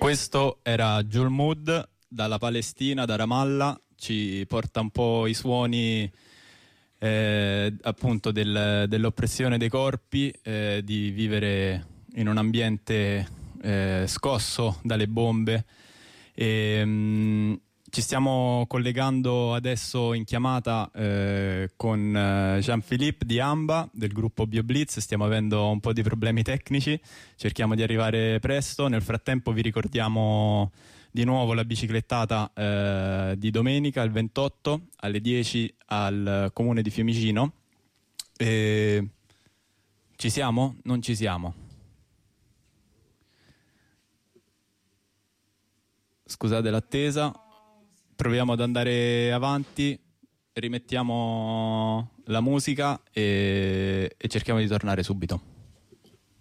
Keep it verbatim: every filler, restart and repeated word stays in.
Questo era Jul Mood dalla Palestina, da Ramallah, ci porta un po' i suoni eh, appunto del, dell'oppressione dei corpi, eh, di vivere in un ambiente eh, scosso dalle bombe. E, mh, ci stiamo collegando adesso in chiamata eh, con eh, Jean-Philippe di Amba del gruppo BioBlitz. Stiamo avendo un po' di problemi tecnici, cerchiamo di arrivare presto. Nel frattempo vi ricordiamo di nuovo la biciclettata eh, di domenica, il ventotto alle dieci al comune di Fiumicino. E... ci siamo? Non ci siamo. Scusate l'attesa. Proviamo ad andare avanti, rimettiamo la musica e, e cerchiamo di tornare subito.